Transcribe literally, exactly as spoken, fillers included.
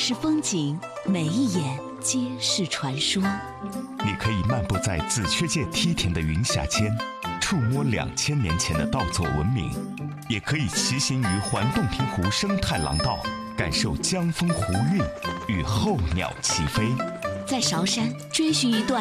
是风景，每一眼皆是传说。 你可以漫步在紫雀界梯田的云霞间，触摸两千年前的稻作文明；也可以骑行于环洞庭湖生态廊道，感受江风湖韵与候鸟齐飞。 在韶山追寻一段